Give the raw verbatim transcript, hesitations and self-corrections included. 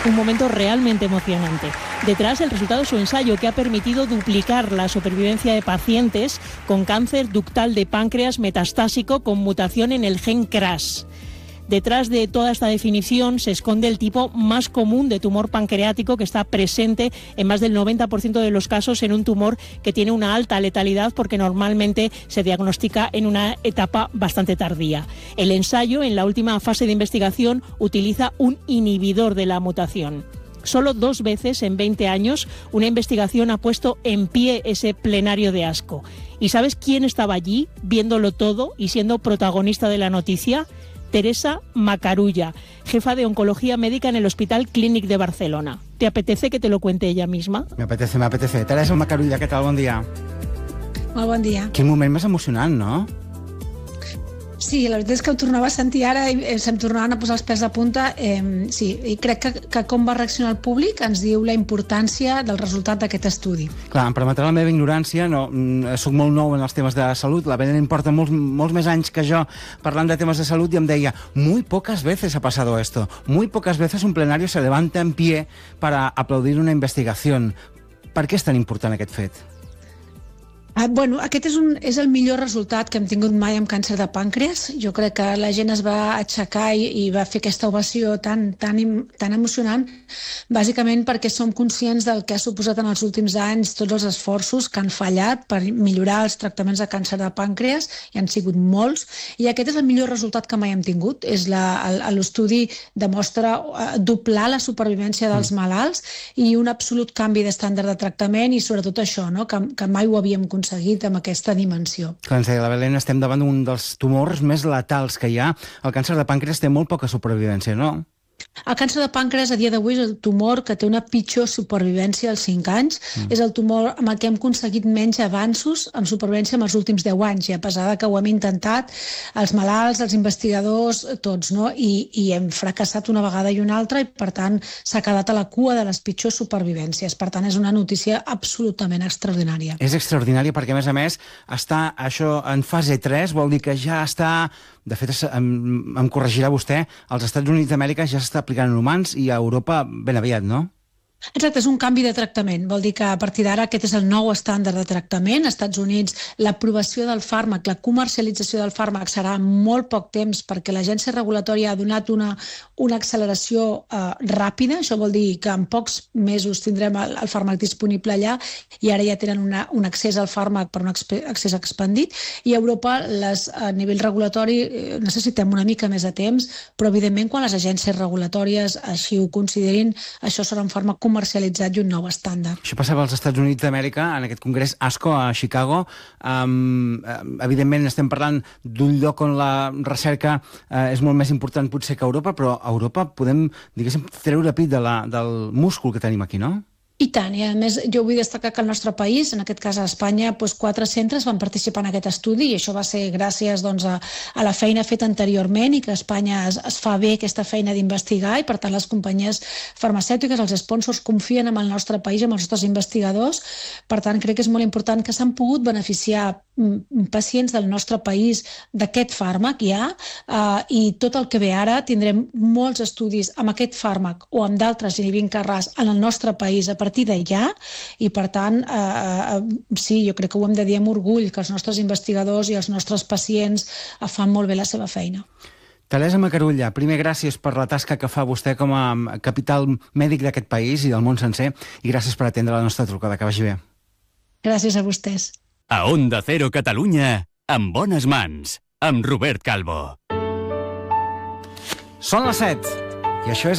Un momento realmente emocionante. Detrás, el resultado de su ensayo, que ha permitido duplicar la supervivencia de pacientes con cáncer ductal de páncreas metastásico con mutación en el gen C R A S. Detrás de toda esta definición se esconde el tipo más común de tumor pancreático, que está presente en más del noventa por ciento de los casos en un tumor que tiene una alta letalidad, porque normalmente se diagnostica en una etapa bastante tardía. El ensayo, en la última fase de investigación, utiliza un inhibidor de la mutación. Solo dos veces en veinte años una investigación ha puesto en pie ese plenario de ASCO. ¿Y sabes quién estaba allí, viéndolo todo y siendo protagonista de la noticia? Teresa Macarulla, jefa de Oncología Médica en el Hospital Clínic de Barcelona. ¿Te apetece que te lo cuente ella misma? Me apetece, me apetece. Teresa Macarulla, què tal? Bon dia. Molt bon dia. Quin moment més emocionant, no? Sí, la veritat és que ho tornava a sentir ara i se'm tornaven a posar els pèls de punta. Eh, sí, i crec que, que com va reaccionar el públic ens diu la importància del resultat d'aquest estudi. Clar, em permetrà la meva ignorància, no, soc molt nou en els temes de salut, la Belén importa molts, molts més anys que jo parlant de temes de salut i em deia, muy pocas veces ha pasado esto, muy pocas veces un plenario se levanta en pie para aplaudir una investigación. Per què és tan important aquest fet? Ah, bueno, aquest és, un, és el millor resultat que hem tingut mai amb càncer de pàncreas. Jo crec que la gent es va aixecar i, i va fer aquesta ovació tan, tan, tan emocionant, bàsicament perquè som conscients del que ha suposat en els últims anys tots els esforços que han fallat per millorar els tractaments de càncer de pàncreas, i han sigut molts, i aquest és el millor resultat que mai hem tingut. És la, l'estudi demostra doblar la supervivència dels malalts i un absolut canvi d'estàndard de tractament, i sobretot això, no? que, que mai ho havíem aconseguit aconseguit amb aquesta dimensió. Clar, ens deia la Belén, estem davant d'un dels tumors més letals que hi ha. El càncer de pàncreas té molt poca supervivència, no? El càncer de pàncreas a dia d'avui és el tumor que té una pitjor supervivència als cinc anys. Mm. És el tumor amb el que hem aconseguit menys avanços en supervivència en els últims deu anys, i a pesar de que ho hem intentat, els malalts, els investigadors, tots, no? I, i hem fracassat una vegada i una altra, i per tant s'ha quedat a la cua de les pitjors supervivències. Per tant, és una notícia absolutament extraordinària. És extraordinària perquè, a més a més, està això en fase tres, vol dir que ja està... De fet, em, em corregirà vostè, als Estats Units d'Amèrica ja s'està aplicant en humans i a Europa ben aviat, no? Exacte, és un canvi de tractament. Vol dir que a partir d'ara aquest és el nou estàndard de tractament. Als Estats Units l'aprovació del fàrmac, la comercialització del fàrmac serà en molt poc temps, perquè l'agència regulatòria ha donat una, una acceleració uh, ràpida. Això vol dir que en pocs mesos tindrem el, el fàrmac disponible allà, i ara ja tenen una, un accés al fàrmac per un accés expandit. I a Europa, les, a nivell regulatori, necessitem una mica més de temps, però evidentment quan les agències regulatòries així ho considerin, això serà un fàrmac comercialitzat i un nou estàndard. Això passava als Estats Units d'Amèrica, en aquest congrés ASCO a Chicago. Um, evidentment estem parlant d'un lloc on la recerca uh, és molt més important potser que a Europa, però a Europa podem, diguéssim, treure pit de la, del múscul que tenim aquí, no? I tant, i a més jo vull destacar que el nostre país, en aquest cas a Espanya, doncs quatre centres van participar en aquest estudi, i això va ser gràcies doncs, a, a la feina feta anteriorment, i que a Espanya es, es fa bé aquesta feina d'investigar, i per tant les companyies farmacèutiques, els sponsors, confien en el nostre país i en els nostres investigadors. Per tant, crec que és molt important que s'han pogut beneficiar pacients del nostre país d'aquest fàrmac ja, eh, i tot el que ve ara tindrem molts estudis amb aquest fàrmac o amb d'altres inhibint C R A S en el nostre país a partir d'allà, i per tant eh, sí, jo crec que ho hem de dir amb orgull, que els nostres investigadors i els nostres pacients fan molt bé la seva feina. Teresa Macarulla, primer gràcies per la tasca que fa vostè com a capital mèdic d'aquest país i del món sencer, i gràcies per atendre la nostra trucada. Que vagi bé. Gràcies a vostès. A Onda Cero Catalunya, en bones mans, amb Robert Calvo. Són les set, i això és